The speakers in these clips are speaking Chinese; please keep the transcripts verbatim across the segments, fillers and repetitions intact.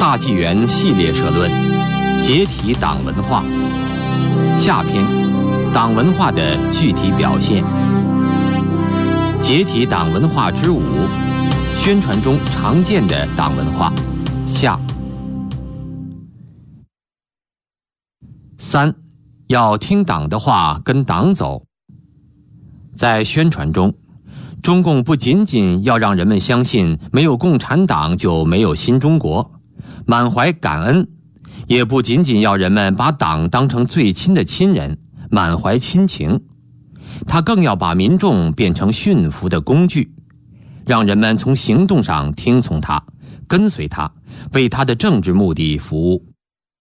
大纪元系列社论：解体党文化。下篇：党文化的具体表现。解体党文化之五：宣传中常见的党文化。下。三，要听党的话，跟党走。在宣传中，中共不仅仅要让人们相信没有共产党就没有新中国，满怀感恩，也不仅仅要人们把党当成最亲的亲人，满怀亲情，他更要把民众变成驯服的工具，让人们从行动上听从他，跟随他，为他的政治目的服务。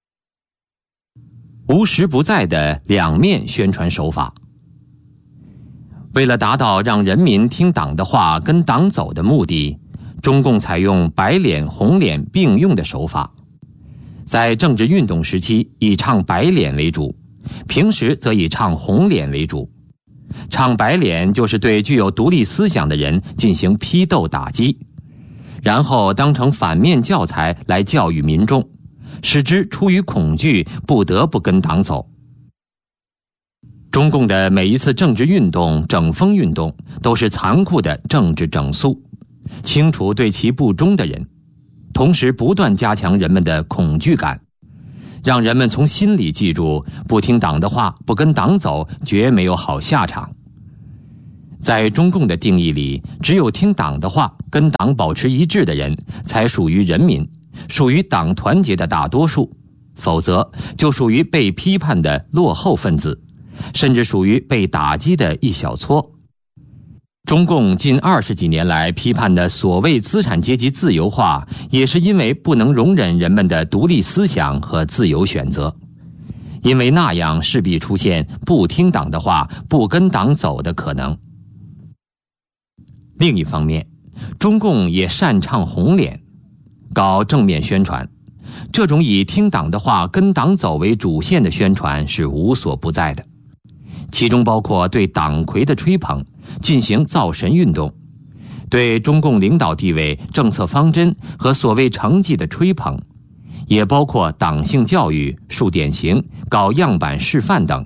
无时不在的两面宣传手法。为了达到让人民听党的话，跟党走的目的，中共采用白脸红脸并用的手法。在政治运动时期以唱白脸为主，平时则以唱红脸为主。唱白脸就是对具有独立思想的人进行批斗打击，然后当成反面教材来教育民众，使之出于恐惧不得不跟党走。中共的每一次政治运动、整风运动都是残酷的政治整肃，清除对其不忠的人，同时不断加强人们的恐惧感，让人们从心里记住，不听党的话，不跟党走，绝没有好下场。在中共的定义里，只有听党的话，跟党保持一致的人，才属于人民，属于党团结的大多数，否则就属于被批判的落后分子，甚至属于被打击的一小撮。中共近二十几年来批判的所谓资产阶级自由化，也是因为不能容忍人们的独立思想和自由选择，因为那样势必出现不听党的话，不跟党走的可能。另一方面，中共也擅唱红脸，搞正面宣传。这种以听党的话，跟党走为主线的宣传是无所不在的，其中包括对党魁的吹捧，进行造神运动，对中共领导地位、政策方针和所谓成绩的吹捧，也包括党性教育、树典型、搞样板示范等。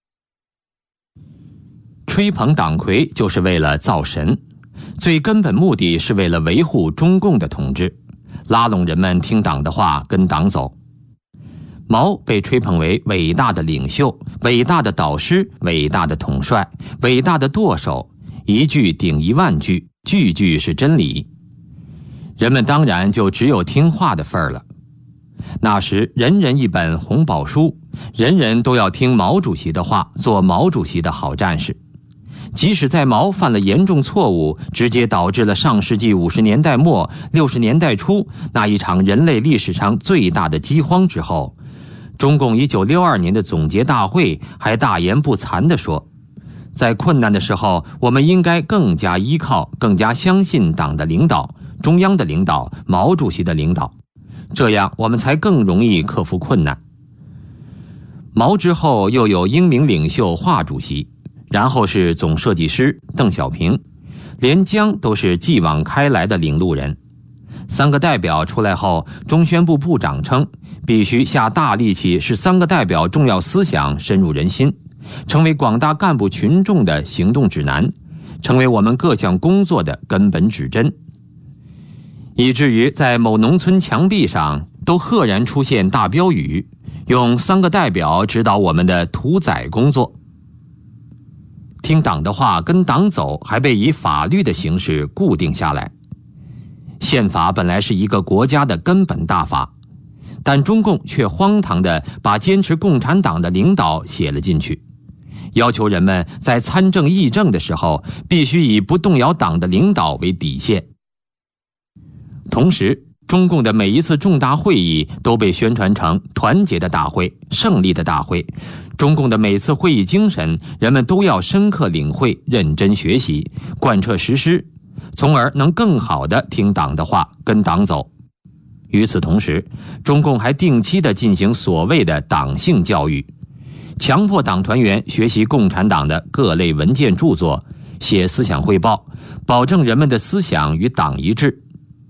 吹捧党魁就是为了造神，最根本目的是为了维护中共的统治，拉拢人们听党的话，跟党走。毛被吹捧为伟大的领袖、伟大的导师、伟大的统帅、伟大的舵手，一句顶一万句，句句是真理。人们当然就只有听话的份儿了。那时人人一本红宝书，人人都要听毛主席的话，做毛主席的好战士。即使在毛犯了严重错误，直接导致了上世纪五十年代末六十年代初那一场人类历史上最大的饥荒之后，中共一九六二年的总结大会还大言不惭地说，在困难的时候，我们应该更加依靠、更加相信党的领导、中央的领导、毛主席的领导，这样我们才更容易克服困难。毛之后又有英明领袖华主席，然后是总设计师邓小平，连江都是继往开来的领路人。三个代表出来后，中宣部部长称必须下大力气使三个代表重要思想深入人心，成为广大干部群众的行动指南，成为我们各项工作的根本指针。以至于在某农村墙壁上都赫然出现大标语，用三个代表指导我们的屠宰工作。听党的话，跟党走，还被以法律的形式固定下来。宪法本来是一个国家的根本大法，但中共却荒唐地把坚持共产党的领导写了进去，要求人们在参政议政的时候必须以不动摇党的领导为底线。同时，中共的每一次重大会议都被宣传成团结的大会、胜利的大会。中共的每次会议精神，人们都要深刻领会、认真学习、贯彻实施，从而能更好地听党的话，跟党走。与此同时，中共还定期地进行所谓的党性教育，强迫党团员学习共产党的各类文件著作，写思想汇报，保证人们的思想与党一致。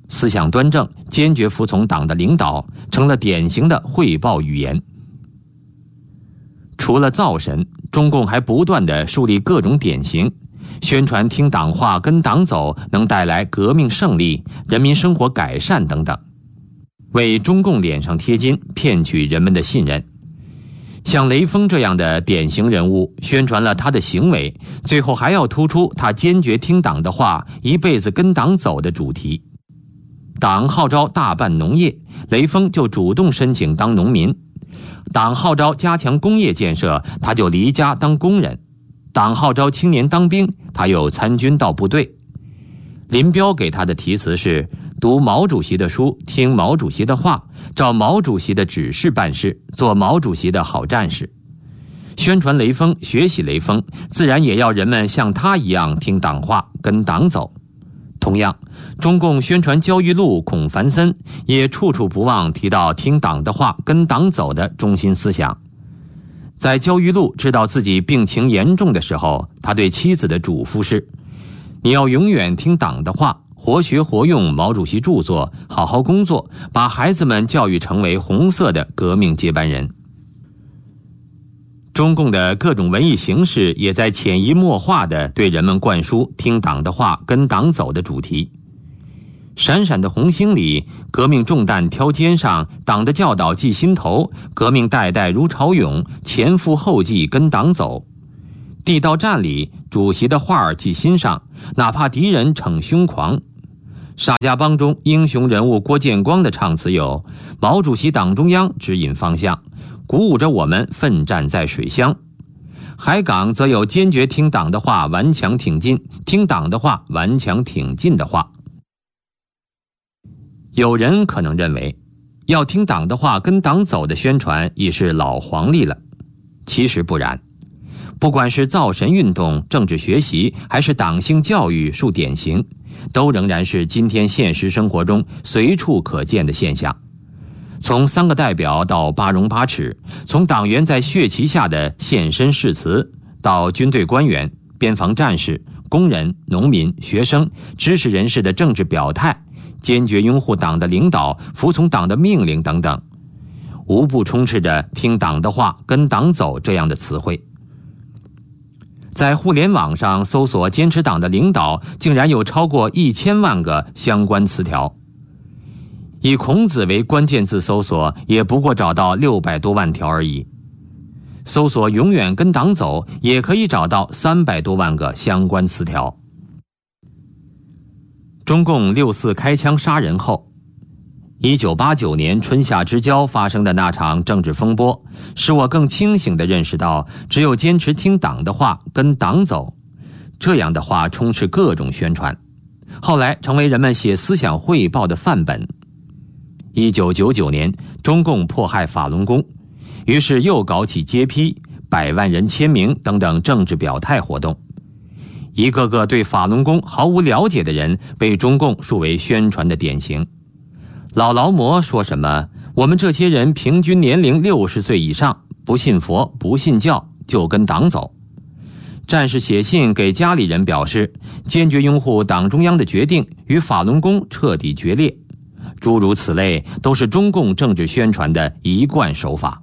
思想端正，坚决服从党的领导，成了典型的汇报语言。除了造神，中共还不断地树立各种典型，宣传听党话跟党走能带来革命胜利、人民生活改善等等，为中共脸上贴金，骗取人们的信任。像雷锋这样的典型人物，宣传了他的行为，最后还要突出他坚决听党的话，一辈子跟党走的主题。党号召大办农业，雷锋就主动申请当农民；党号召加强工业建设，他就离家当工人；党号召青年当兵，他又参军到部队。林彪给他的题词是：读毛主席的书，听毛主席的话，照毛主席的指示办事，做毛主席的好战士。宣传雷锋，学习雷锋，自然也要人们像他一样听党话，跟党走。同样，中共宣传焦裕禄、孔繁森，也处处不忘提到听党的话，跟党走的中心思想。在焦裕禄知道自己病情严重的时候，他对妻子的嘱咐是：你要永远听党的话，活学活用毛主席著作，好好工作，把孩子们教育成为红色的革命接班人。中共的各种文艺形式也在潜移默化地对人们灌输听党的话，跟党走的主题。闪闪的红星里，革命重担挑肩上，党的教导记心头，革命代代如潮涌，前赴后继跟党走。地道战里，主席的话儿记心上，哪怕敌人逞凶狂。沙家浜中英雄人物郭建光的唱词有：毛主席党中央指引方向，鼓舞着我们奋战在水乡。海港则有坚决听党的话，顽强挺进，听党的话，顽强挺进的话。有人可能认为，要听党的话，跟党走的宣传已是老黄历了。其实不然，不管是造神运动、政治学习，还是党性教育树典型，都仍然是今天现实生活中随处可见的现象。从三个代表到八荣八耻，从党员在血旗下的献身誓词，到军队官员、边防战士、工人、农民、学生、知识人士的政治表态，坚决拥护党的领导，服从党的命令等等，无不充斥着听党的话，跟党走这样的词汇。在互联网上搜索坚持党的领导，竟然有超过一千万个相关词条。以孔子为关键字搜索，也不过找到六百多万条而已。搜索永远跟党走，也可以找到三百多万个相关词条。中共六四开枪杀人后，一九八九年春夏之交发生的那场政治风波，使我更清醒地认识到，只有坚持听党的话，跟党走，这样的话充斥各种宣传，后来成为人们写思想汇报的范本。一九九九年，中共迫害法轮功，于是又搞起揭批、百万人签名等等政治表态活动。一个个对法轮功毫无了解的人，被中共树为宣传的典型。老劳模说什么：我们这些人平均年龄六十岁以上，不信佛不信教，就跟党走。战士写信给家里人表示，坚决拥护党中央的决定，与法轮功彻底决裂。诸如此类，都是中共政治宣传的一贯手法。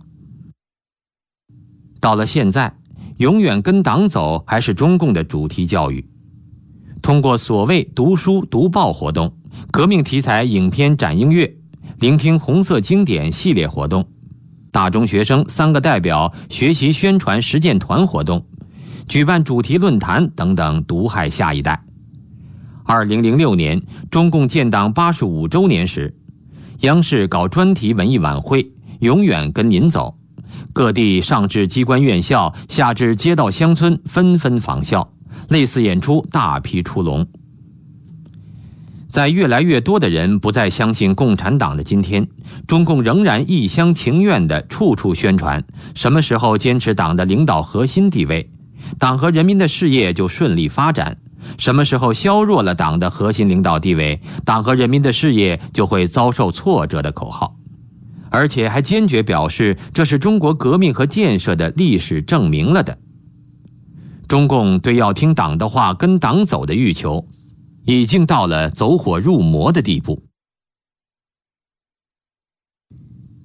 到了现在，永远跟党走还是中共的主题教育。通过所谓读书读报活动、革命题材影片展映月、聆听红色经典系列活动、大中学生三个代表学习宣传实践团活动、举办主题论坛等等，毒害下一代。二零零六年，中共建党八十五周年时，央视搞专题文艺晚会，永远跟您走。各地上至机关院校，下至街道乡村，纷纷仿效，类似演出大批出笼。在越来越多的人不再相信共产党的今天，中共仍然一厢情愿地处处宣传，什么时候坚持党的领导核心地位，党和人民的事业就顺利发展；什么时候削弱了党的核心领导地位，党和人民的事业就会遭受挫折的口号。而且还坚决表示，这是中国革命和建设的历史证明了的。中共对要听党的话、跟党走的欲求，已经到了走火入魔的地步。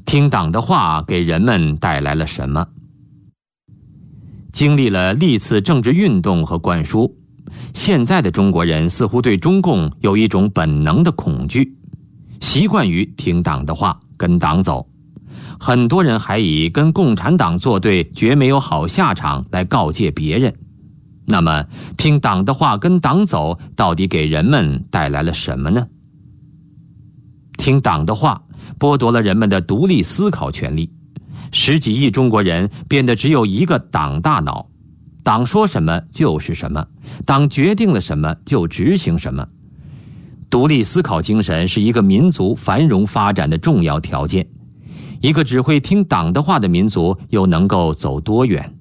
听党的话给人们带来了什么？经历了历次政治运动和灌输，现在的中国人似乎对中共有一种本能的恐惧，习惯于听党的话，跟党走。很多人还以跟共产党作对绝没有好下场来告诫别人。那么，听党的话，跟党走，到底给人们带来了什么呢？听党的话，剥夺了人们的独立思考权利。十几亿中国人变得只有一个党大脑，党说什么就是什么，党决定了什么就执行什么。独立思考精神是一个民族繁荣发展的重要条件。一个只会听党的话的民族又能够走多远？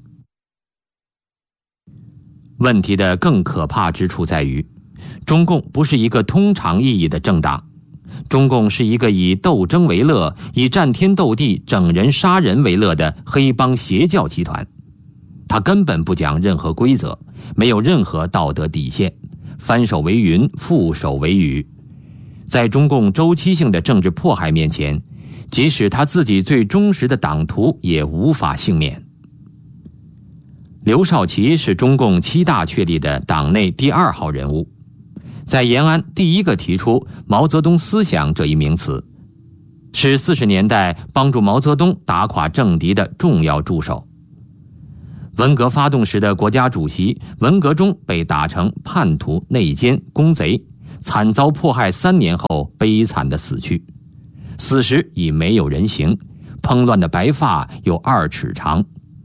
问题的更可怕之处在于，中共不是一个通常意义的政党，中共是一个以斗争为乐、以战天斗地、整人杀人为乐的黑帮邪教集团。它根本不讲任何规则，没有任何道德底线，翻手为云，覆手为雨。在中共周期性的政治迫害面前，即使他自己最忠实的党徒也无法幸免。刘少奇是中共七大确立的党内第二号人物，在延安第一个提出毛泽东思想这一名词，是四十年代帮助毛泽东打垮政敌的重要助手。文革发动时的国家主席文革中被打成叛徒、内奸、公贼，惨遭迫害三年后悲惨的死去，死时已没有人形，蓬乱的白发有二尺长。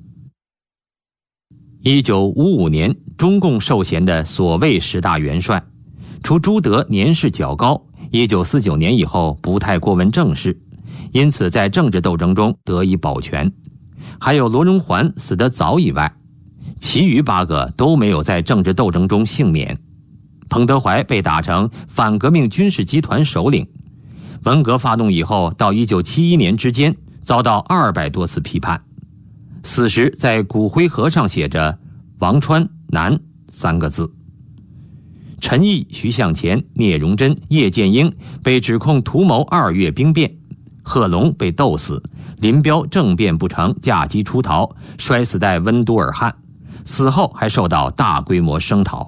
一九五五年，中共授衔的所谓十大元帅，除朱德年事较高，一九四九年以后不太过问政事，因此在政治斗争中得以保全。还有罗荣桓死得早以外，其余八个都没有在政治斗争中幸免。彭德怀被打成反革命军事集团首领，文革发动以后到一九七一年之间遭到二百多次批判，死时在骨灰盒上写着王川南三个字。陈毅、徐向前、聂荣臻、叶剑英被指控图谋二月兵变，贺龙被斗死，林彪政变不成，驾机出逃，摔死在温都尔汗，死后还受到大规模声讨。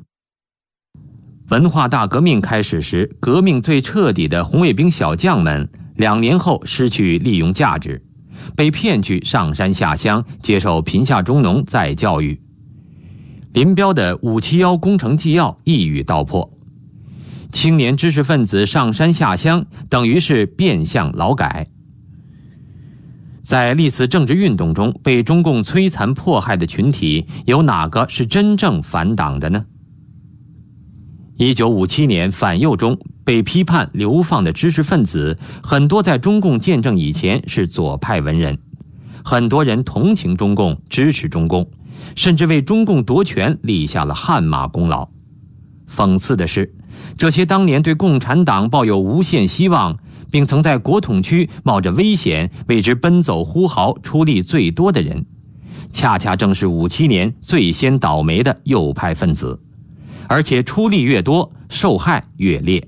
文化大革命开始时，革命最彻底的红卫兵小将们两年后失去利用价值，被骗去上山下乡接受贫下中农再教育。林彪的五七一工程纪要一语道破，青年知识分子上山下乡等于是变相劳改。在历次政治运动中被中共摧残迫害的群体，有哪个是真正反党的呢？一九五七年反右中被批判流放的知识分子，很多在中共建政以前是左派文人，很多人同情中共，支持中共，甚至为中共夺权立下了汗马功劳。讽刺的是，这些当年对共产党抱有无限希望，并曾在国统区冒着危险为之奔走呼号出力最多的人，恰恰正是五七年最先倒霉的右派分子，而且出力越多，受害越烈。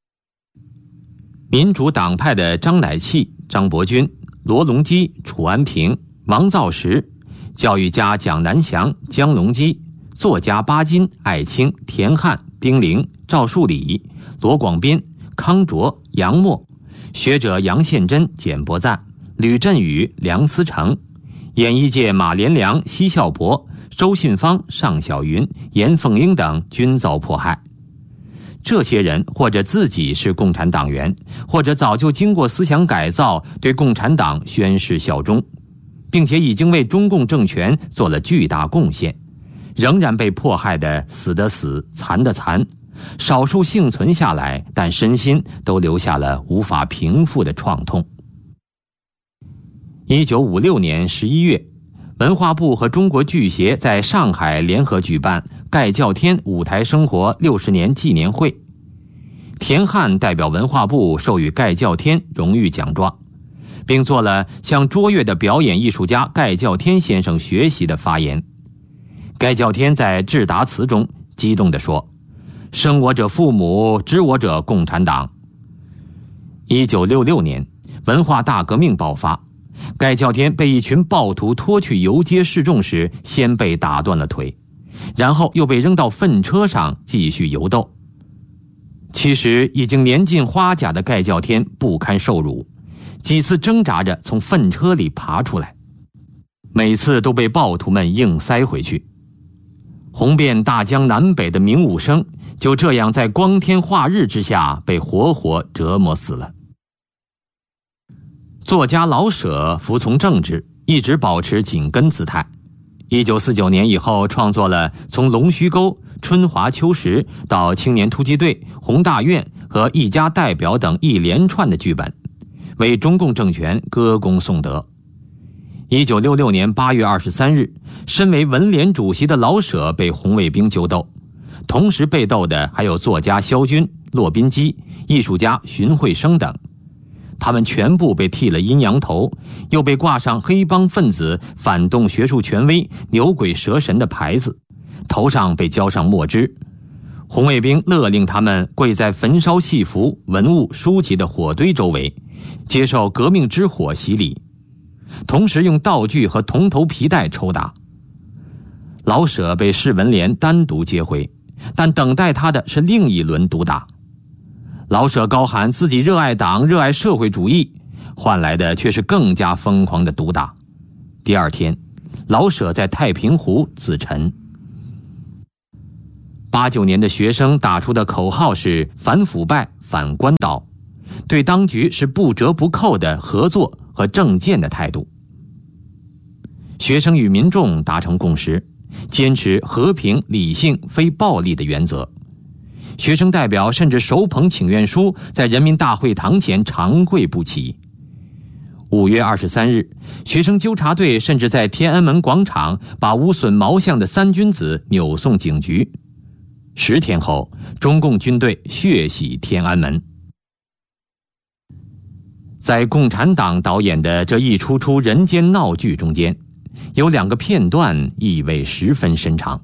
民主党派的张乃器、张伯钧、罗隆基、楚安平、王造时，教育家蒋南翔、江隆基，作家巴金、艾青、田汉、丁玲、赵树理、罗广斌、康卓、杨默，学者杨宪珍、简伯赞、吕振宇、梁思成，演艺界马连良、奚孝伯、周信芳、尚小云、严凤英等均遭迫害。这些人或者自己是共产党员，或者早就经过思想改造，对共产党宣誓效忠，并且已经为中共政权做了巨大贡献，仍然被迫害的死的死，残的残，少数幸存下来，但身心都留下了无法平复的创痛。一九五六年十一月，文化部和中国剧协在上海联合举办盖叫天舞台生活六十年纪念会，田汉代表文化部授予盖叫天荣誉奖状，并做了向卓越的表演艺术家盖叫天先生学习的发言。盖叫天在致答词中激动地说：“生我者父母，知我者共产党。”一九六六年， 文化大革命爆发，盖叫天被一群暴徒拖去游街示众时，先被打断了腿，然后又被扔到粪车上继续游斗。其实已经年近花甲的盖叫天不堪受辱，几次挣扎着从粪车里爬出来，每次都被暴徒们硬塞回去。红遍大江南北的明武生就这样在光天化日之下被活活折磨死了。作家老舍服从政治，一直保持紧跟姿态。一九四九年以后，创作了从龙须沟、春华秋实到青年突击队、宏大院和一家代表等一连串的剧本，为中共政权歌功颂德。一九六六年八月二十三日，身为文联主席的老舍被红卫兵揪斗，同时被斗的还有作家萧军、骆宾基、艺术家荀慧生等。他们全部被剃了阴阳头，又被挂上黑帮分子反动学术权威、牛鬼蛇神的牌子，头上被浇上墨汁。红卫兵勒令他们跪在焚烧戏服、文物、书籍的火堆周围，接受革命之火洗礼，同时用道具和铜头皮带抽打。老舍被市文联单独接回，但等待他的是另一轮毒打。老舍高喊自己热爱党、热爱社会主义，换来的却是更加疯狂的毒打。第二天，老舍在太平湖自沉。八九年的学生打出的口号是反腐败、反官倒，对当局是不折不扣的合作和正见的态度。学生与民众达成共识，坚持和平、理性、非暴力的原则。学生代表甚至手捧请愿书，在人民大会堂前长跪不起。五月二十三日，学生纠察队甚至在天安门广场把无损毛相的三君子扭送警局。十天后，中共军队血洗天安门。在共产党导演的这一出出人间闹剧中间，有两个片段意味十分深长。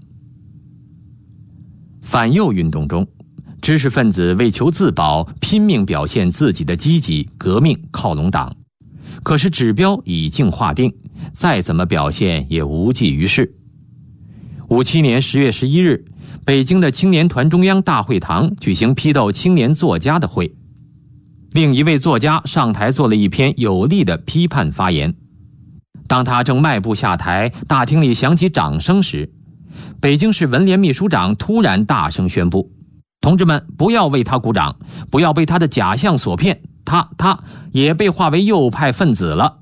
反右运动中，知识分子为求自保，拼命表现自己的积极革命靠拢党，可是指标已经划定，再怎么表现也无济于事。五七年十月十一日，北京的青年团中央大会堂举行批斗青年作家的会，另一位作家上台做了一篇有力的批判发言。当他正迈步下台，大厅里响起掌声时，北京市文联秘书长突然大声宣布，同志们不要为他鼓掌，不要被他的假象所骗，他他也被划为右派分子了。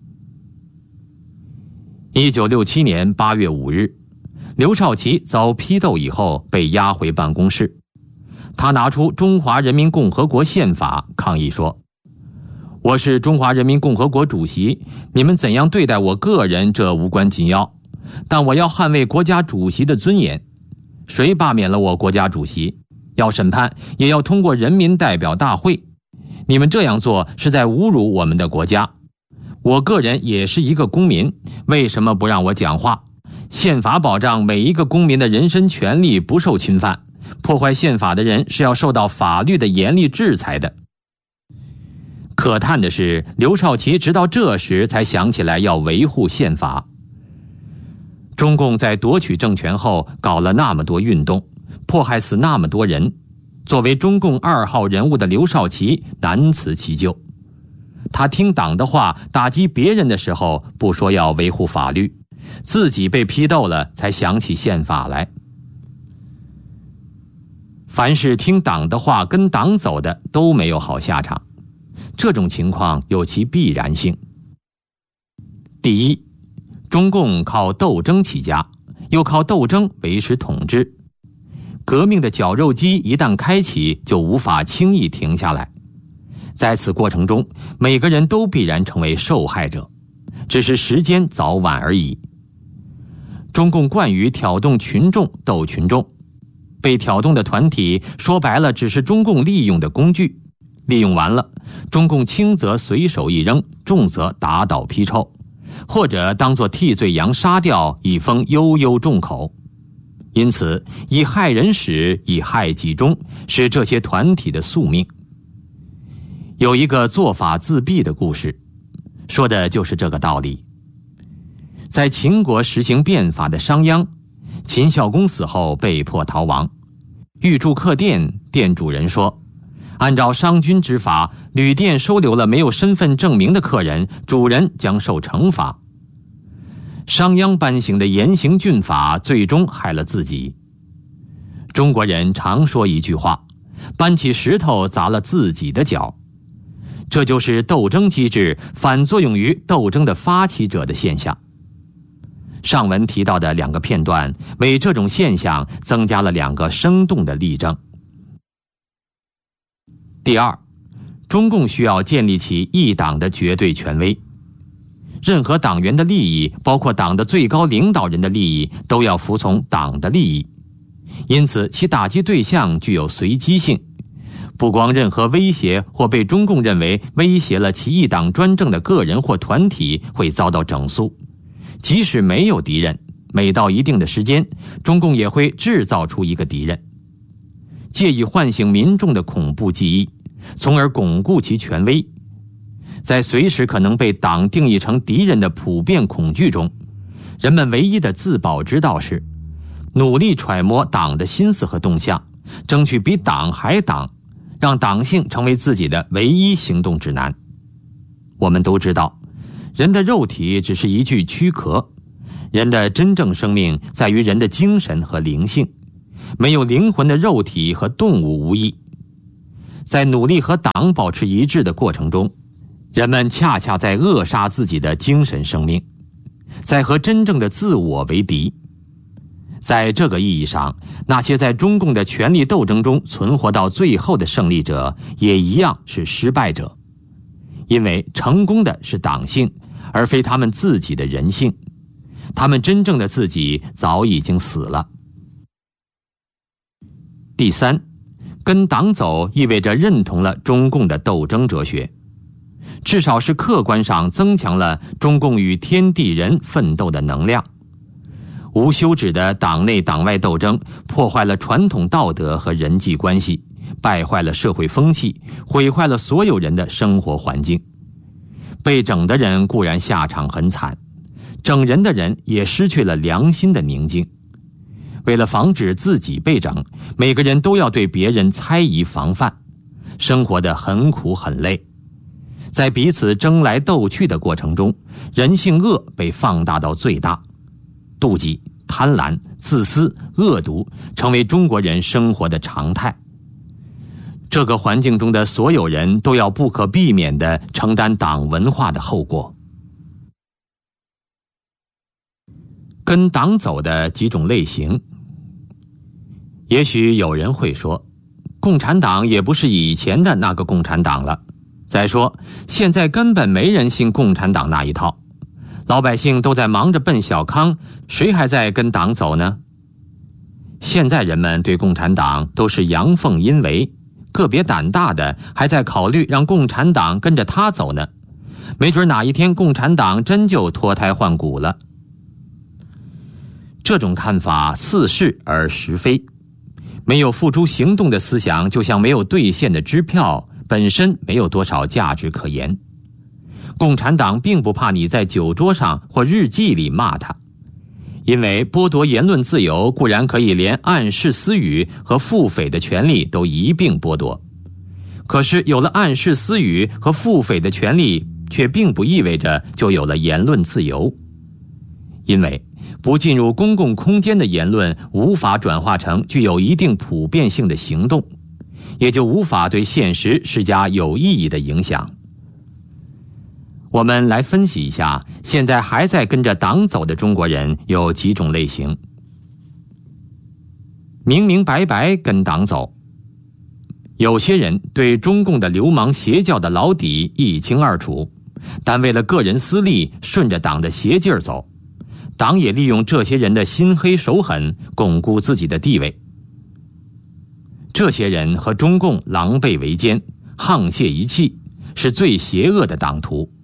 一九六七年八月五日，刘少奇遭批斗以后被押回办公室，他拿出中华人民共和国宪法抗议说，我是中华人民共和国主席，你们怎样对待我个人这无关紧要，但我要捍卫国家主席的尊严。谁罢免了我国家主席，要审判也要通过人民代表大会，你们这样做是在侮辱我们的国家。我个人也是一个公民，为什么不让我讲话？宪法保障每一个公民的人身权利不受侵犯，破坏宪法的人是要受到法律的严厉制裁的。可叹的是，刘少奇直到这时才想起来要维护宪法。中共在夺取政权后搞了那么多运动，迫害死那么多人，作为中共二号人物的刘少奇难辞其咎。他听党的话，打击别人的时候不说要维护法律，自己被批斗了才想起宪法来。凡是听党的话跟党走的都没有好下场，这种情况有其必然性。第一，中共靠斗争起家，又靠斗争维持统治，革命的绞肉机一旦开启，就无法轻易停下来。在此过程中，每个人都必然成为受害者，只是时间早晚而已。中共惯于挑动群众斗群众，被挑动的团体说白了只是中共利用的工具，利用完了，中共轻则随手一扔，重则打倒批臭，或者当作替罪羊杀掉，以封悠悠众口。因此，以害人始，以害己终，是这些团体的宿命。 有一个做法自毙的故事，说的就是这个道理。在秦国实行变法的商鞅，秦孝公死后被迫逃亡，欲住客店，店主人说，按照商君之法，旅店收留了没有身份证明的客人，主人将受惩罚。商鞅颁行的严刑峻法最终害了自己。中国人常说一句话，搬起石头砸了自己的脚，这就是斗争机制反作用于斗争的发起者的现象。上文提到的两个片段为这种现象增加了两个生动的例证。第二，中共需要建立起一党的绝对权威，任何党员的利益，包括党的最高领导人的利益，都要服从党的利益，因此其打击对象具有随机性。不光任何威胁或被中共认为威胁了其一党专政的个人或团体会遭到整肃，即使没有敌人，每到一定的时间，中共也会制造出一个敌人，借以唤醒民众的恐怖记忆，从而巩固其权威。在随时可能被党定义成敌人的普遍恐惧中，人们唯一的自保之道是努力揣摩党的心思和动向，争取比党还党，让党性成为自己的唯一行动指南。我们都知道，人的肉体只是一具躯壳，人的真正生命在于人的精神和灵性，没有灵魂的肉体和动物无异。在努力和党保持一致的过程中，人们恰恰在扼杀自己的精神生命，在和真正的自我为敌。在这个意义上，那些在中共的权力斗争中存活到最后的胜利者，也一样是失败者，因为成功的是党性，而非他们自己的人性。他们真正的自己早已经死了。第三，跟党走意味着认同了中共的斗争哲学，至少是客观上增强了中共与天地人奋斗的能量。无休止的党内党外斗争破坏了传统道德和人际关系，败坏了社会风气，毁坏了所有人的生活环境。被整的人固然下场很惨，整人的人也失去了良心的宁静。为了防止自己被整，每个人都要对别人猜疑防范，生活得很苦很累。在彼此争来斗去的过程中，人性恶被放大到最大，妒忌、贪婪、自私、恶毒成为中国人生活的常态。这个环境中的所有人都要不可避免地承担党文化的后果。跟党走的几种类型。也许有人会说，共产党也不是以前的那个共产党了。再说，现在根本没人信共产党那一套，老百姓都在忙着奔小康，谁还在跟党走呢？现在人们对共产党都是阳奉阴违，个别胆大的还在考虑让共产党跟着他走呢，没准哪一天共产党真就脱胎换骨了。这种看法似是而实非，没有付诸行动的思想就像没有兑现的支票，本身没有多少价值可言。共产党并不怕你在酒桌上或日记里骂他，因为剥夺言论自由固然可以连暗示私语和腹诽的权利都一并剥夺，可是有了暗示私语和腹诽的权利，却并不意味着就有了言论自由。因为不进入公共空间的言论无法转化成具有一定普遍性的行动，也就无法对现实施加有意义的影响。我们来分析一下，现在还在跟着党走的中国人有几种类型。明明白白跟党走，有些人对中共的流氓邪教的老底一清二楚，但为了个人私利，顺着党的邪劲儿走，党也利用这些人的心黑手狠，巩固自己的地位。这些人和中共狼狈为奸，沆瀣一气，是最邪恶的党徒。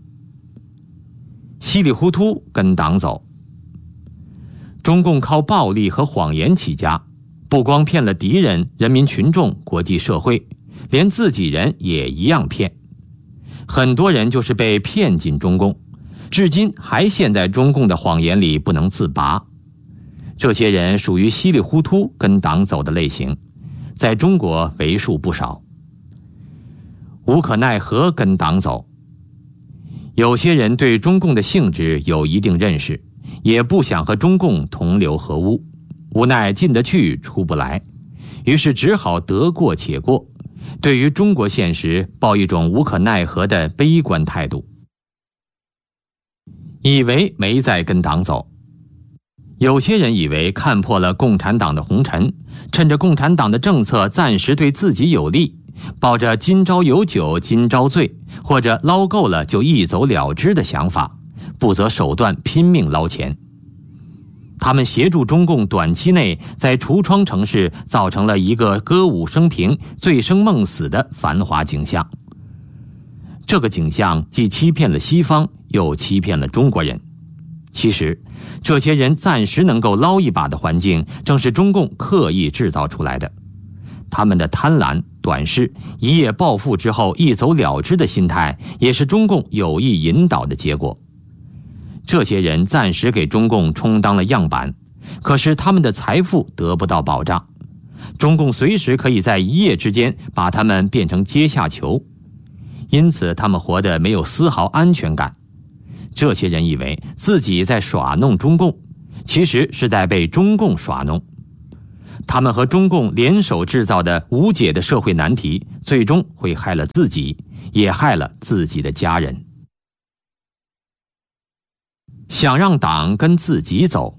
稀里糊涂跟党走，中共靠暴力和谎言起家，不光骗了敌人、人民群众、国际社会， 连自己人也一样骗。很多人就是被骗进中共，至今还陷在中共的谎言里不能自拔。这些人属于稀里糊涂跟党走的类型，在中国为数不少。无可奈何跟党走，有些人对中共的性质有一定认识，也不想和中共同流合污，无奈进得去出不来，于是只好得过且过，对于中国现实抱一种无可奈何的悲观态度，以为没在跟党走。有些人以为看破了共产党的红尘，趁着共产党的政策暂时对自己有利，抱着今朝有酒今朝醉，或者捞够了就一走了之的想法，不择手段拼命捞钱。他们协助中共短期内在橱窗城市造成了一个歌舞升平、醉生梦死的繁华景象。这个景象既欺骗了西方，又欺骗了中国人。其实这些人暂时能够捞一把的环境，正是中共刻意制造出来的。他们的贪婪、短视、一夜暴富之后一走了之的心态，也是中共有意引导的结果。这些人暂时给中共充当了样板，可是他们的财富得不到保障，中共随时可以在一夜之间把他们变成阶下囚，因此他们活得没有丝毫安全感。这些人以为自己在耍弄中共，其实是在被中共耍弄。他们和中共联手制造的无解的社会难题，最终会害了自己，也害了自己的家人。想让党跟自己走，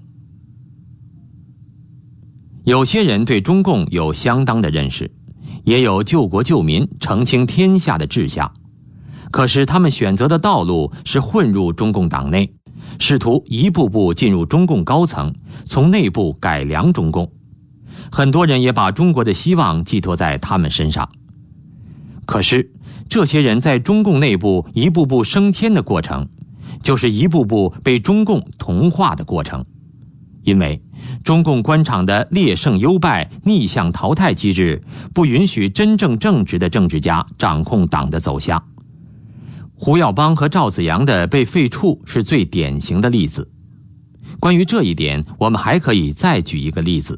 有些人对中共有相当的认识，也有救国救民、澄清天下的志向。可是他们选择的道路是混入中共党内，试图一步步进入中共高层，从内部改良中共。很多人也把中国的希望寄托在他们身上。可是这些人在中共内部一步步升迁的过程，就是一步步被中共同化的过程。因为中共官场的劣胜优败、逆向淘汰机制，不允许真正正直的政治家掌控党的走向。胡耀邦和赵紫阳的被废黜是最典型的例子。关于这一点，我们还可以再举一个例子。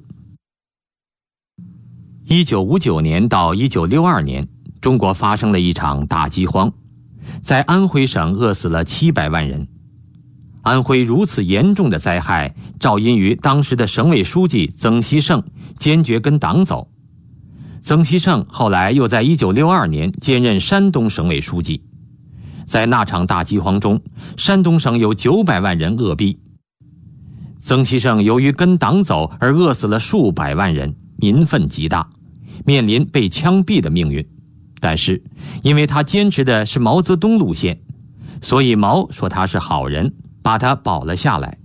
一九五九年到一九六二年，中国发生了一场大饥荒，在安徽省饿死了七百万人。安徽如此严重的灾害，肇因于当时的省委书记曾希圣坚决跟党走。曾希圣后来又在一九六二年兼任山东省委书记。在那场大饥荒中，山东省有九百万人饿毙。曾希圣由于跟党走而饿死了数百万人，民愤极大，面临被枪毙的命运。但是因为他坚持的是毛泽东路线，所以毛说他是好人，把他保了下来。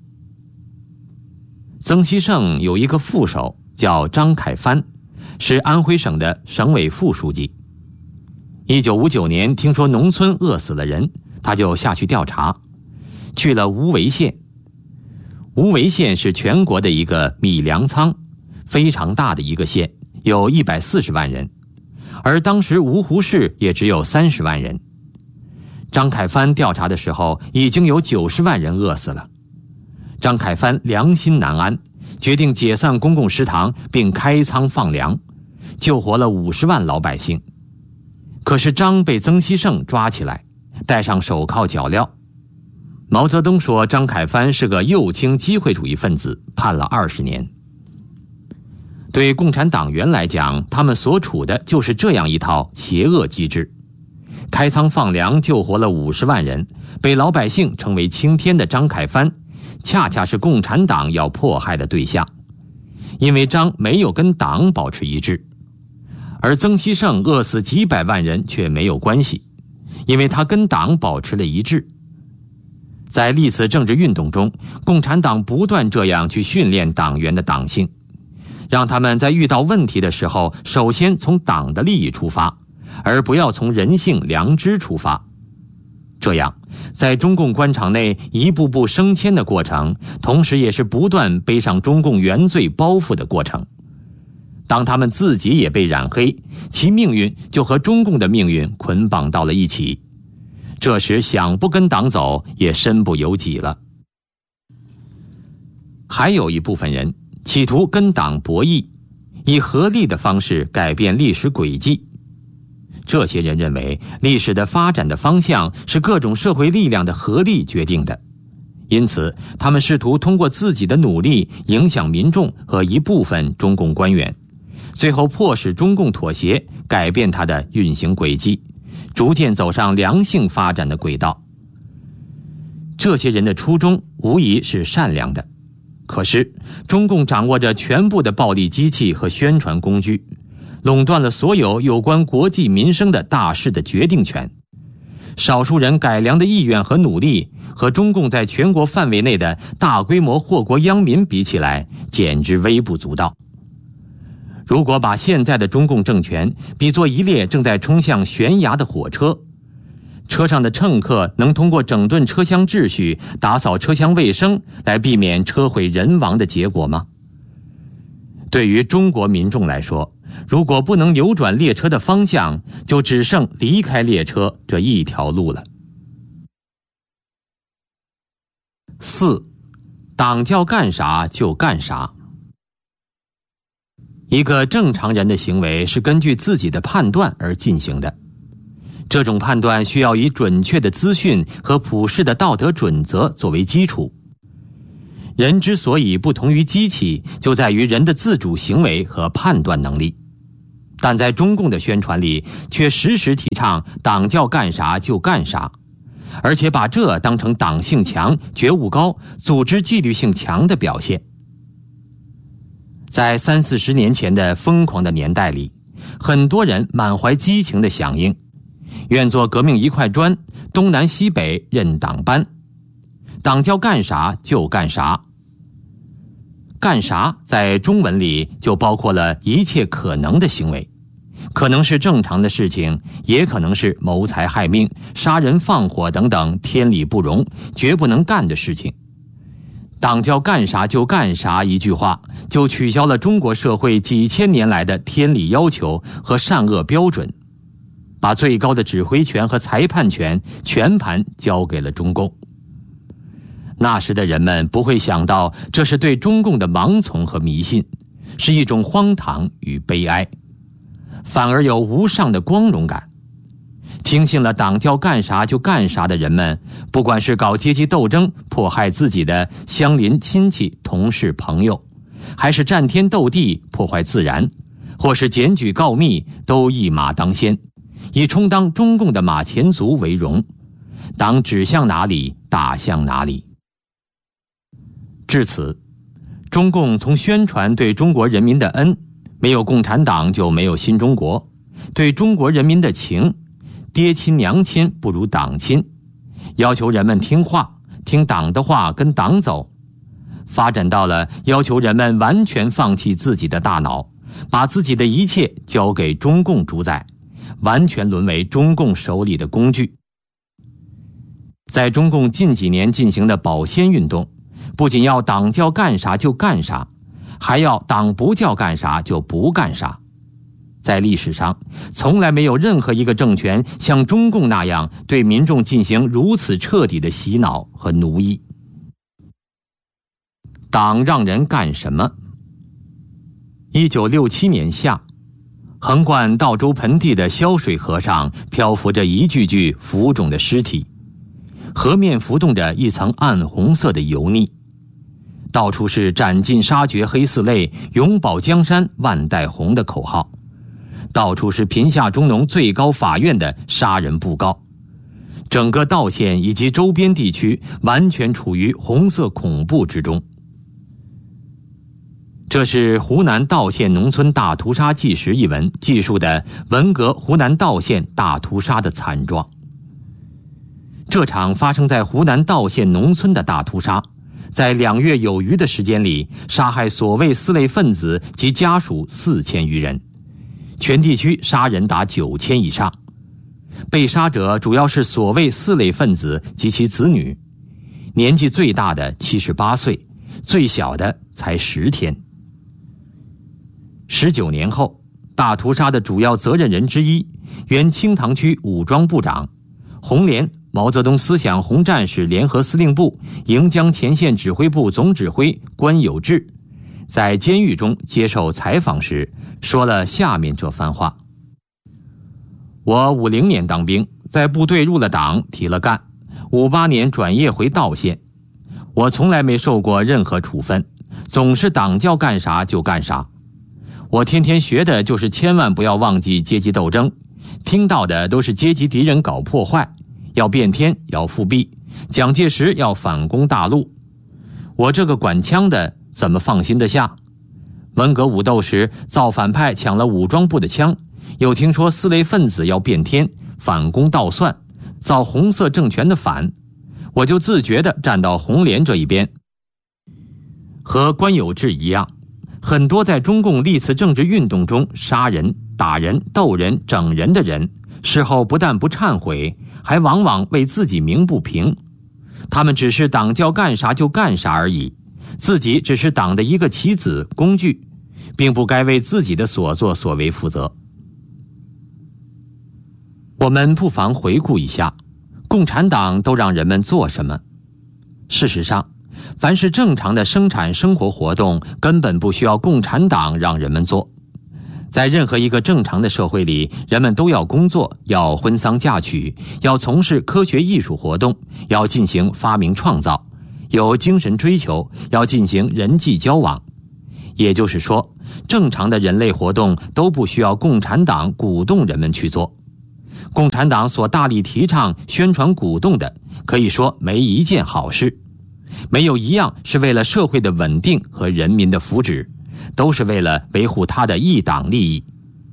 曾希圣有一个副手叫张凯帆，是安徽省的省委副书记。一九五九年听说农村饿死了人，他就下去调查，去了无为县。无为县是全国的一个米粮仓，非常大的一个县，有一百四十万人，而当时芜湖市也只有三十万人。张凯帆调查的时候，已经有九十万人饿死了。张凯帆良心难安，决定解散公共食堂并开仓放粮，救活了五十万老百姓。可是张被曾希圣抓起来，戴上手铐脚镣。毛泽东说张凯帆是个右倾机会主义分子，判了二十年。对共产党员来讲，他们所处的就是这样一套邪恶机制。开仓放粮救活了五十万人，被老百姓称为青天的张凯帆，恰恰是共产党要迫害的对象。因为张没有跟党保持一致，而曾希圣饿死几百万人却没有关系，因为他跟党保持了一致。在历次政治运动中，共产党不断这样去训练党员的党性，让他们在遇到问题的时候，首先从党的利益出发，而不要从人性良知出发。这样在中共官场内一步步升迁的过程，同时也是不断背上中共原罪包袱的过程。 当他们自己也被染黑，其命运就和中共的命运捆绑到了一起。这时想不跟党走也身不由己了。还有一部分人企图跟党博弈，以合力的方式改变历史轨迹。这些人认为历史的发展的方向是各种社会力量的合力决定的，因此他们试图通过自己的努力影响民众和一部分中共官员，最后迫使中共妥协，改变它的运行轨迹，逐渐走上良性发展的轨道。这些人的初衷无疑是善良的，可是中共掌握着全部的暴力机器和宣传工具，垄断了所有有关国计民生的大事的决定权。少数人改良的意愿和努力和中共在全国范围内的大规模祸国殃民比起来，简直微不足道。如果把现在的中共政权比作一列正在冲向悬崖的火车，车上的乘客能通过整顿车厢秩序、打扫车厢卫生来避免车毁人亡的结果吗？对于中国民众来说，如果不能扭转列车的方向，就只剩离开列车这一条路了。四，党叫干啥就干啥。一个正常人的行为是根据自己的判断而进行的，这种判断需要以准确的资讯和普世的道德准则作为基础。人之所以不同于机器，就在于人的自主行为和判断能力。但在中共的宣传里，却时时提倡党叫干啥就干啥，而且把这当成党性强、觉悟高、组织纪律性强的表现。在三四十年前的疯狂的年代里，很多人满怀激情的响应，愿做革命一块砖，东南西北任党搬，党叫干啥就干啥。干啥在中文里就包括了一切可能的行为，可能是正常的事情，也可能是谋财害命、杀人放火等等天理不容、绝不能干的事情。党叫干啥就干啥一句话，就取消了中国社会几千年来的天理要求和善恶标准，把最高的指挥权和裁判权全盘交给了中共。那时的人们不会想到这是对中共的盲从和迷信，是一种荒唐与悲哀，反而有无上的光荣感。听信了党叫干啥就干啥的人们，不管是搞阶级斗争迫害自己的乡邻亲戚同事朋友，还是战天斗地破坏自然，或是检举告密，都一马当先，以充当中共的马前卒为荣，党指向哪里打向哪里。至此，中共从宣传对中国人民的恩，没有共产党就没有新中国，对中国人民的情，爹亲娘亲不如党亲，要求人们听话，听党的话，跟党走，发展到了要求人们完全放弃自己的大脑，把自己的一切交给中共主宰，完全沦为中共手里的工具。在中共近几年进行的保鲜运动，不仅要党叫干啥就干啥，还要党不叫干啥就不干啥。在历史上，从来没有任何一个政权像中共那样对民众进行如此彻底的洗脑和奴役。党让人干什么？一九六七年夏，横贯道州盆地的萧水河上漂浮着一具具浮肿的尸体，河面浮动着一层暗红色的油腻，到处是斩尽杀绝黑四类、永保江山万代红的口号，到处是贫下中农最高法院的杀人布告，整个道县以及周边地区完全处于红色恐怖之中。这是湖南道县农村大屠杀纪实一文记述的文革湖南道县大屠杀的惨状。这场发生在湖南道县农村的大屠杀，在两月有余的时间里，杀害所谓四类分子及家属四千余人，全地区杀人达九千以上。被杀者主要是所谓四类分子及其子女，年纪最大的七十八岁，最小的才十天。 十九年后，大屠杀的主要责任人之一，原清塘区武装部长、红联毛泽东思想红战士联合司令部营江前线指挥部总指挥关有志，在监狱中接受采访时说了下面这番话：我五零年当兵，在部队入了党，提了干，五八年转业回道县。我从来没受过任何处分，总是党叫干啥就干啥。我天天学的就是千万不要忘记阶级斗争，听到的都是阶级敌人搞破坏，要变天，要复辟，蒋介石要反攻大陆。我这个管枪的怎么放心得下？文革武斗时，造反派抢了武装部的枪，又听说四类分子要变天，反攻倒算，造红色政权的反，我就自觉地站到红联这一边。和关有志一样，很多在中共历次政治运动中杀人、打人、斗人、整人的人，事后不但不忏悔，还往往为自己鸣不平。他们只是党叫干啥就干啥而已，自己只是党的一个棋子、工具，并不该为自己的所作所为负责。我们不妨回顾一下，共产党都让人们做什么？事实上，凡是正常的生产生活活动，根本不需要共产党让人们做。在任何一个正常的社会里，人们都要工作，要婚丧嫁娶，要从事科学艺术活动，要进行发明创造，有精神追求，要进行人际交往。也就是说，正常的人类活动都不需要共产党鼓动人们去做。共产党所大力提倡、宣传、鼓动的，可以说没一件好事，没有一样是为了社会的稳定和人民的福祉，都是为了维护他的一党利益。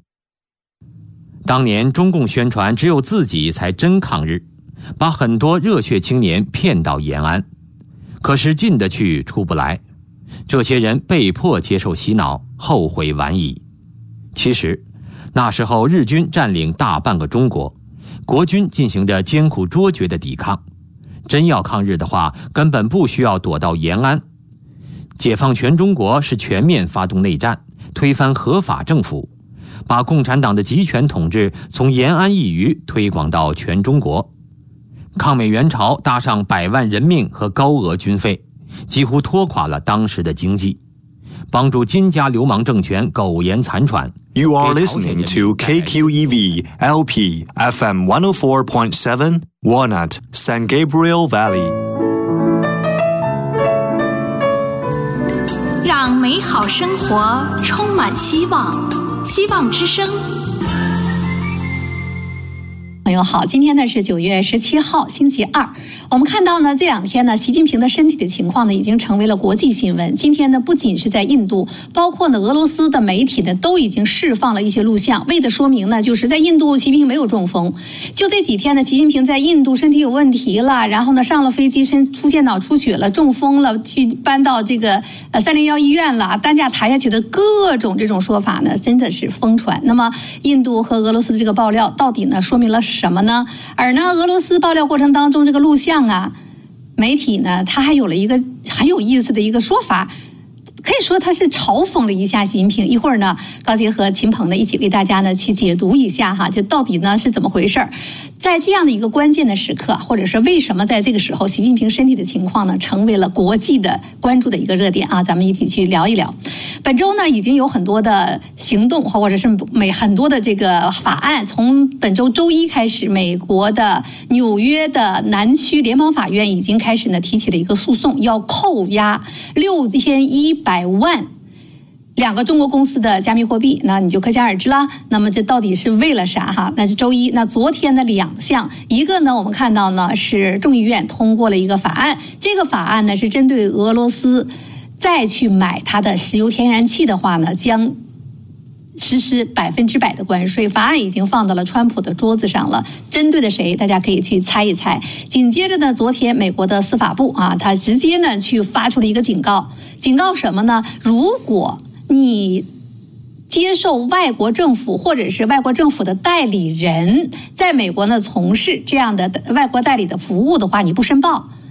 当年中共宣传只有自己才真抗日，把很多热血青年骗到延安，可是进得去出不来，这些人被迫接受洗脑，后悔晚矣。其实那时候日军占领大半个中国，国军进行着艰苦卓绝的抵抗，真要抗日的话，根本不需要躲到延安。解放全中国是全面发动内战，推翻合法政府，把共产党的集权统治从延安一隅推广到全中国。抗美援朝搭上百万人命和高额军费，几乎拖垮了当时的经济，帮助金家流氓政权苟延残喘。 You are listening to K Q E V L P F M one oh four point seven, Walnut, San Gabriel Valley. 让美好生活充满希望，希望之声。 朋友好，今天呢是九月十七号，星期二。我们看到呢，这两天呢，习近平的身体的情况呢，已经成为了国际新闻。今天呢，不仅是在印度，包括呢俄罗斯的媒体呢，都已经释放了一些录像，为的说明呢，就是在印度，习近平没有中风。就这几天呢，习近平在印度身体有问题了，然后呢，上了飞机身出现脑出血了，中风了，去搬到这个呃三零幺医院了，担架抬下去的各种这种说法呢，真的是疯传。那么，印度和俄罗斯的这个爆料到底呢，说明了什么呢？而呢，俄罗斯爆料过程当中这个录像啊，媒体呢，他还有了一个很有意思的一个说法，可以说他是嘲讽了一下习近平。一会儿呢，高杰和秦鹏呢一起给大家呢去解读一下哈，这到底呢是怎么回事儿？在这样的一个关键的时刻，或者是为什么在这个时候，习近平身体的情况呢成为了国际的关注的一个热点啊？咱们一起去聊一聊。本周呢，已经有很多的行动，或者是美很多的这个法案，从本周周一开始，美国的纽约的南区联邦法院已经开始呢提起了一个诉讼，要扣押六千一百万两个中国公司的加密货币，那你就可想而知啦。那么这到底是为了啥哈？那是周一，那昨天的两项，一个呢，我们看到呢是众议院通过了一个法案，这个法案呢是针对俄罗斯再去买它的石油天然气的话呢，将实施百分之百的关税。法案已经放到了川普的桌子上了，针对的谁？大家可以去猜一猜。紧接着呢，昨天美国的司法部啊，他直接呢去发出了一个警告，警告什么呢？如果你接受外国政府或者是外国政府的代理人在美国呢从事这样的外国代理的服务的话，你不申报，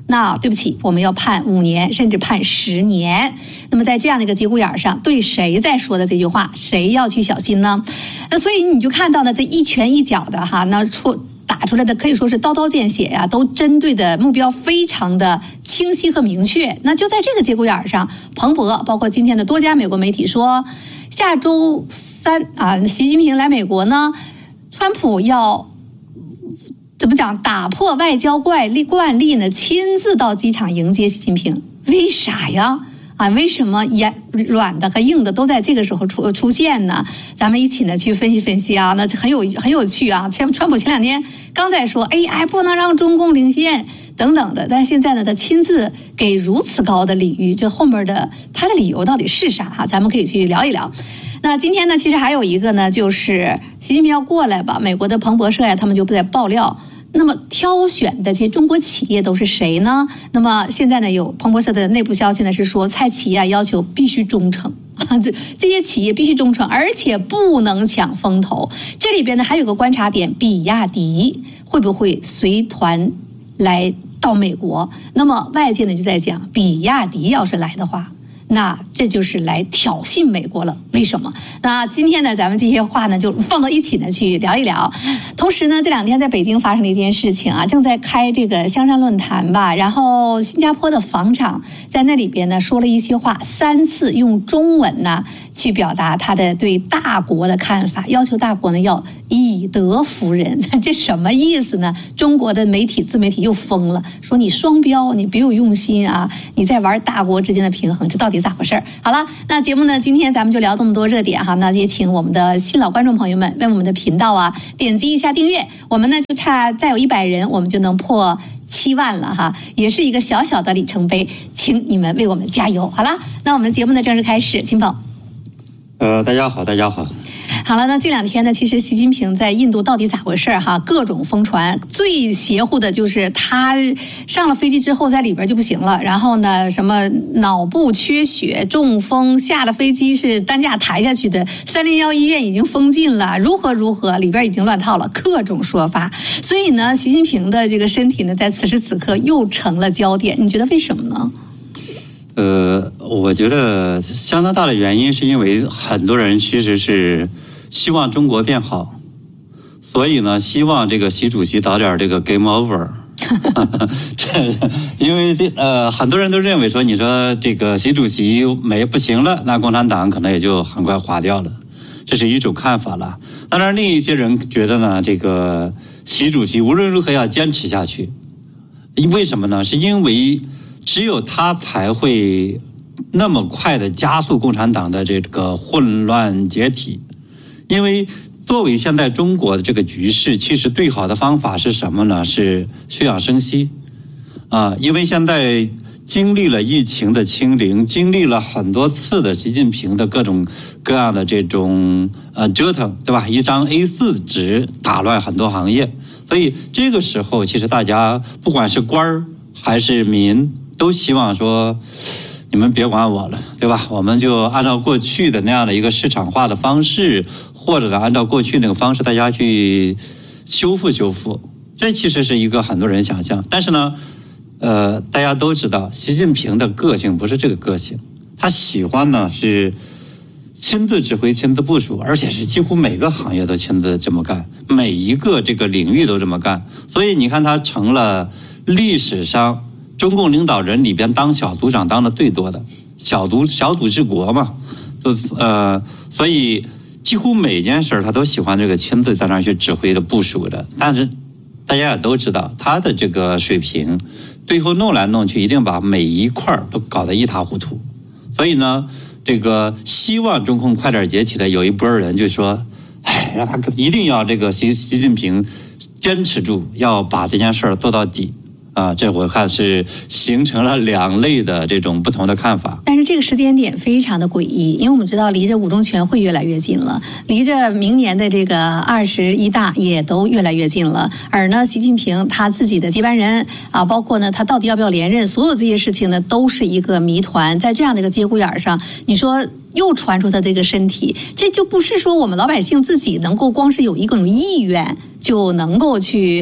那对不起，我们要判五年，甚至判十年。那么在这样的一个节骨眼上，对谁在说的这句话，谁要去小心呢？那所以你就看到呢，这一拳一脚的哈，那出打出来的可以说是刀刀见血呀、啊，都针对的目标非常的清晰和明确。那就在这个节骨眼上，彭博包括今天的多家美国媒体说，下周三啊，习近平来美国呢，川普要怎么讲打破外交惯例惯例呢？亲自到机场迎接习近平，为啥呀？啊，为什么也软的和硬的都在这个时候出出现呢？咱们一起呢去分析分析啊，那很有很有趣啊。川川普前两天刚在说 A I 不能让中共领先等等的，但是现在呢，他亲自给如此高的礼遇，这后面的他的理由到底是啥哈？咱们可以去聊一聊。那今天呢，其实还有一个呢，就是习近平要过来吧，美国的彭博社呀，他们就不在爆料。那么挑选的这些中国企业都是谁呢？那么现在呢，有彭博社的内部消息呢是说，蔡奇啊要求必须忠诚，这这些企业必须忠诚，而且不能抢风头。这里边呢还有个观察点，比亚迪会不会随团来到美国？那么外界呢就在讲，比亚迪要是来的话，那这就是来挑衅美国了。为什么？那今天呢，咱们这些话呢就放到一起呢去聊一聊。同时呢，这两天在北京发生了一件事情啊，正在开这个香山论坛吧，然后新加坡的防长在那里边呢说了一些话，三次用中文呢去表达他的对大国的看法，要求大国呢要以德服人。这什么意思呢？中国的媒体自媒体又疯了，说你双标，你别有用心啊，你在玩大国之间的平衡，这到底咋回事？好了，那节目呢，今天咱们就聊这么多热点哈，那也请我们的新老观众朋友们为我们的频道啊点击一下订阅，我们呢就差再有一百人，我们就能破七万了哈，也是一个小小的里程碑，请你们为我们加油。好了，那我们的节目呢正式开始，秦鹏。 呃，大家好，大家好。 好了，那这两天呢，其实习近平在印度到底咋回事哈？各种疯传，最邪乎的就是他上了飞机之后在里边就不行了，然后呢，什么脑部缺血、中风，下了飞机是担架抬下去的，三零幺医院已经封禁了，如何如何，里边已经乱套了，各种说法。所以呢，习近平的这个身体呢，在此时此刻又成了焦点，你觉得为什么呢？ 呃，我觉得相当大的原因是因为很多人其实是希望中国变好，所以呢，希望这个习主席早点这个 game over。这因为呃，很多人都认为说，你说这个习主席没不行了，那共产党可能也就很快垮掉了，这是一种看法了。当然，另一些人觉得呢，这个习主席无论如何要坚持下去，为什么呢？是因为只有他才会那么快的加速共产党的这个混乱解体。因为作为现在中国的这个局势，其实最好的方法是什么呢？是休养生息啊！因为现在经历了疫情的清零，经历了很多次的习近平的各种各样的这种呃折腾，对吧？一张 A 四 纸打乱很多行业，所以这个时候其实大家不管是官儿还是民，都希望说，你们别管我了，对吧？我们就按照过去的那样的一个市场化的方式，或者按照过去那个方式，大家去修复修复。这其实是一个很多人想象，但是呢，呃，大家都知道，习近平的个性不是这个个性，他喜欢呢是亲自指挥、亲自部署，而且是几乎每个行业都亲自这么干，每一个这个领域都这么干。所以你看，他成了历史上中共领导人里边当小组长当的最多的，小组小组治国嘛，就呃，所以几乎每件事他都喜欢这个亲自在那儿去指挥的部署的。但是大家也都知道他的这个水平，最后弄来弄去一定把每一块都搞得一塌糊涂。所以呢，这个希望中共快点解体的有一波人就说，哎，让他一定要这个习习近平坚持住，要把这件事儿做到底。啊，这我看是形成了两类的这种不同的看法。 但是这个时间点非常的诡异，因为我们知道离着五中全会越来越近了，离着明年的这个二十一大也都越来越近了。而呢，习近平他自己的接班人啊，包括呢他到底要不要连任，所有这些事情呢都是一个谜团。在这样的一个节骨眼上，你说又传出他这个身体，这就不是说我们老百姓自己能够光是有一种意愿就能够去。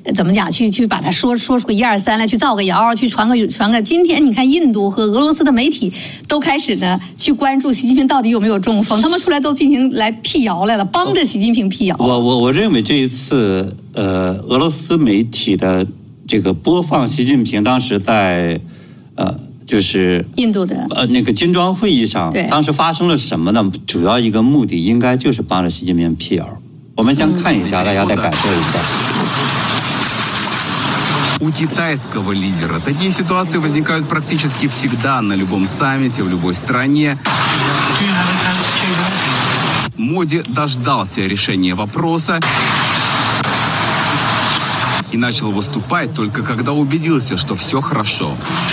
怎么讲，去去把它说说出个一二三来，去造个谣，去传个传个。今天你看，印度和俄罗斯的媒体都开始呢去关注习近平到底有没有中风，他们出来都进行来辟谣来了，帮着习近平辟谣。 我我我认为这一次呃俄罗斯媒体的这个播放习近平当时在呃就是印度的呃那个金砖会议上，当时发生了什么呢？主要一个目的应该就是帮着习近平辟谣。我们先看一下，大家再感受一下。 У китайского лидера такие ситуации возникают практически всегда на любом саммите, в любой стране. Моди дождался решения вопроса и начал выступать только когда убедился, что все хорошо.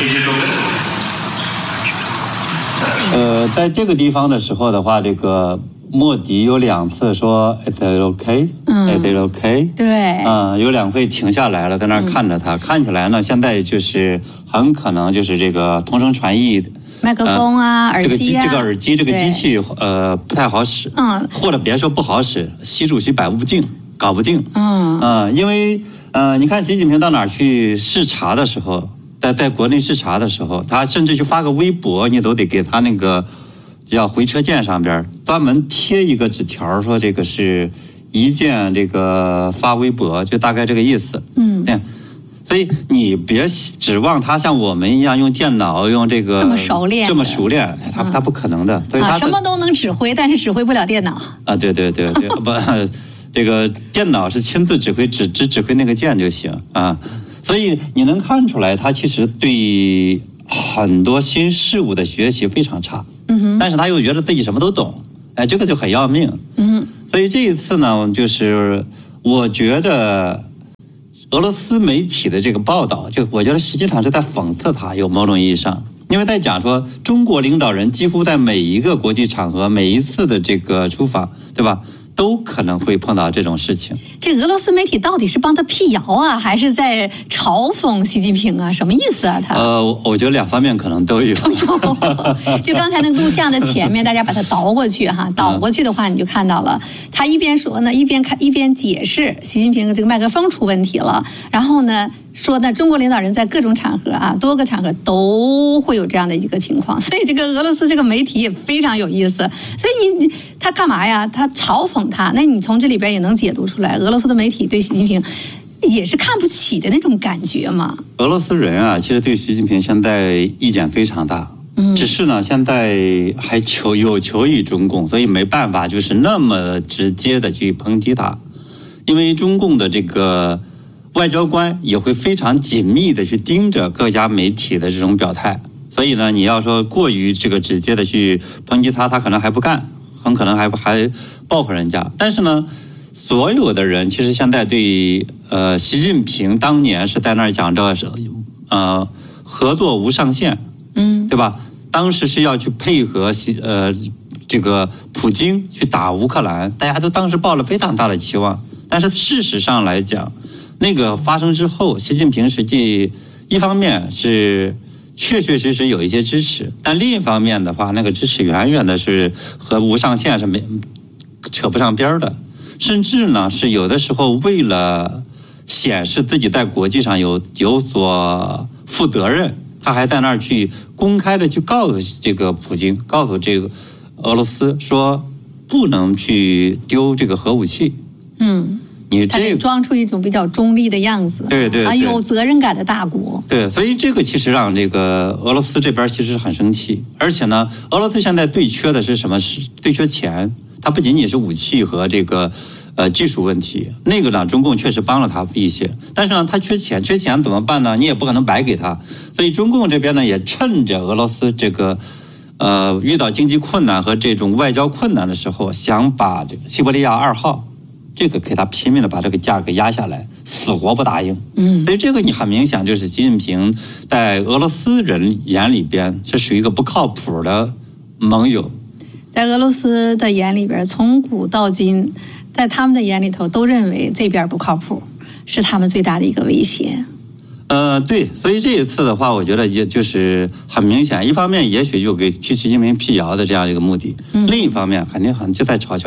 呃，在这个地方的时候的话，这个莫迪有两次说 "Is it okay?" 嗯 "Is it okay?" 对， 啊、呃，有两次停下来了，在那儿看着他，嗯、看起来呢，现在就是很可能就是这个同声传译。 麦克风啊，呃、耳机啊， 这个耳机这个机器呃不太好使，嗯，或者别说不好使，习主席摆不定，搞不定，嗯，呃，因为呃，你看习近平到哪儿去视察的时候，在在国内视察的时候，他甚至去发个微博，你都得给他那个叫回车键上边专门贴一个纸条，说这个是一键这个发微博，就大概这个意思，嗯，对。所以你别指望他像我们一样用电脑用这个这么熟练， 这么熟练，他他不可能的。所以他、 啊、什么都能指挥，但是指挥不了电脑。 啊，对对对对，不，这个电脑是亲自指挥，只只指挥那个键就行啊。所以你能看出来，他其实对很多新事物的学习非常差。嗯哼。但是他又觉得自己什么都懂，哎，这个就很要命。嗯。所以这一次呢，就是我觉得。俄罗斯媒体的这个报道，就我觉得实际上是在讽刺他，有某种意义上，因为在讲说中国领导人几乎在每一个国际场合、每一次的这个出访，对吧，都可能会碰到这种事情。 这俄罗斯媒体到底是帮他辟谣啊，还是在嘲讽习近平啊？什么意思啊？他呃，我觉得两方面可能都有。 都有。就刚才那个录像的前面，大家把它倒过去哈，倒过去的话，你就看到了，他一边说呢，一边看一边解释习近平这个麦克风出问题了，然后呢。说呢，中国领导人在各种场合啊，多个场合都会有这样的一个情况，所以这个俄罗斯这个媒体也非常有意思。所以你他干嘛呀？他嘲讽他，那你从这里边也能解读出来，俄罗斯的媒体对习近平也是看不起的那种感觉嘛。 俄罗斯人啊，其实对习近平现在意见非常大，嗯，只是呢，现在还求有求于中共，所以没办法，就是那么直接的去抨击他，因为中共的这个。外交官也会非常紧密的去盯着各家媒体的这种表态，所以呢，你要说过于这个直接的去抨击他，他可能还不干，很可能还还报复人家。但是呢，所有的人其实现在对呃习近平当年是在那儿讲着是呃合作无上限，嗯，对吧？当时是要去配合习呃这个普京去打乌克兰，大家都当时抱了非常大的期望，但是事实上来讲。那个发生之后，习近平实际一方面是确确实实有一些支持，但另一方面的话，那个支持远远的是和无上限是没扯不上边的，甚至呢是有的时候为了显示自己在国际上有有所负责任，他还在那儿去公开的去告诉这个普京，告诉这个俄罗斯说不能去丢这个核武器。嗯。你他得装出一种比较中立的样子， 对对， 很有责任感的大国。 对，所以这个其实让这个俄罗斯这边其实很生气，而且呢，俄罗斯现在最缺的是什么？是最缺钱。它不仅仅是武器和这个呃技术问题，那个呢，中共确实帮了他一些，但是呢，他缺钱，缺钱怎么办呢？你也不可能白给他，所以中共这边呢也趁着俄罗斯这个呃遇到经济困难和这种外交困难的时候，想把这个西伯利亚二号。这个给他拼命的把这个价格压下来，死活不答应。嗯，所以这个你很明显就是习近平在俄罗斯人眼里边是属于一个不靠谱的盟友。 在俄罗斯的眼里边，从古到今，在他们的眼里头都认为这边不靠谱，是他们最大的一个威胁。 呃，对，所以这一次的话，我觉得也就是很明显，一方面也许就给替习近平辟谣的这样一个目的，嗯、另一方面肯定很就在嘲笑他。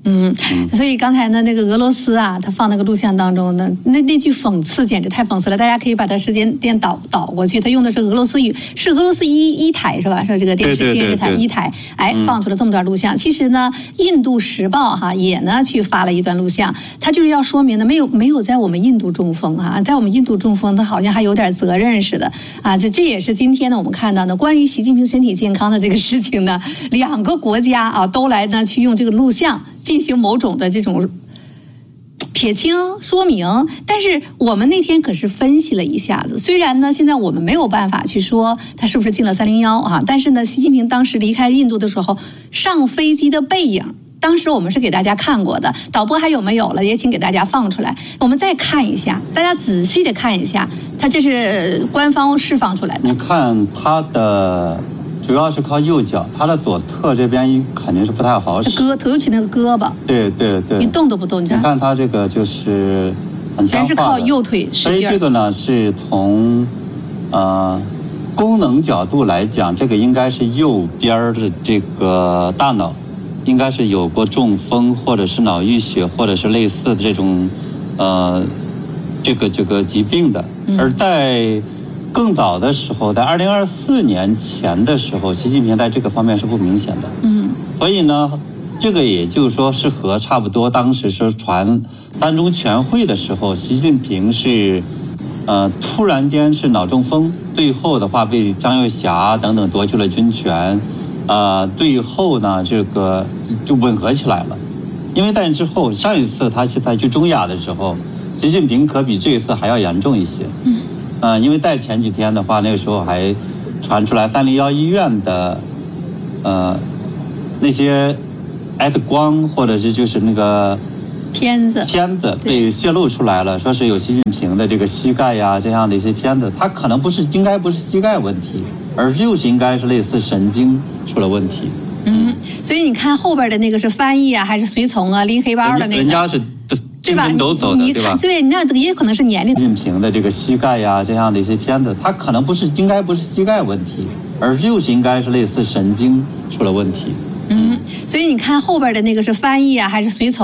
嗯，所以刚才呢，那个俄罗斯啊，他放那个录像当中呢，那那句讽刺简直太讽刺了。大家可以把它时间点倒倒过去，他用的是俄罗斯语，是俄罗斯一一台是吧？是这个电视对对对对电视台一台，哎，放出了这么段录像。其实呢，印度时报哈也呢去发了一段录像，他就是要说明呢，没有没有在我们印度中风啊，在我们印度中风，他好像还有点责任似的啊。这这也是今天呢我们看到的关于习近平身体健康的这个事情呢，两个国家啊都来呢去用这个录像进行某种的这种撇清说明，但是我们那天可是分析了一下子，虽然呢现在我们没有办法去说他是不是进了三零一啊，但是呢习近平当时离开印度的时候上飞机的背影，当时我们是给大家看过的，导播还有没有了也请给大家放出来，我们再看一下，大家仔细的看一下，他这是官方释放出来的。 你看他的主要是靠右脚，他的左侧这边肯定是不太好使。 胳，尤其那个胳膊， 对对对， 一动都不动。你你看他这个就是很僵化的， 全是靠右腿使劲。 所以这个呢是从呃功能角度来讲，这个应该是右边的这个大脑应该是有过中风或者是脑溢血或者是类似的这种呃这个这个疾病的， 嗯、 而在更早的时候，在二零二四年前的时候，习近平在这个方面是不明显的。 嗯， 所以呢，这个也就是说是和差不多当时是传三中全会的时候，习近平是呃突然间是脑中风，最后的话被张又侠等等夺去了军权，呃，最后呢这个就吻合起来了。因为在之后上一次他去在去中亚的时候，习近平可比这一次还要严重一些。 嗯。 呃，因为在前几天的话，那个时候还传出来三零幺医院的呃那些 X 光或者是就是那个片子片子被泄露出来了，说是有习近平的这个膝盖呀这样的一些片子，它可能不是应该不是膝盖问题，而就是应该是类似神经出了问题。 嗯，所以你看后边的那个是翻译啊，还是随从啊，拎黑包的那个？ 人家是对吧？ 抖走的， 你看，对，那也有可能是年龄。 习近平的这个膝盖呀，这样的一些片子，它可能不是应该不是膝盖问题，而就是应该是类似神经出了问题。 嗯，所以你看后边的那个是翻译啊，还是随从？